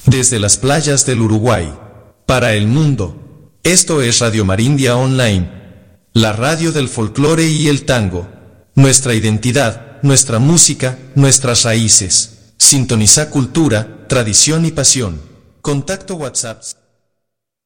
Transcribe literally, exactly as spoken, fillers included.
Desde las playas del Uruguay, para el mundo, esto es Radio Marindia Online, la radio del folclore y el tango. Nuestra identidad, nuestra música, nuestras raíces. Sintoniza cultura, tradición y pasión. Contacto WhatsApp.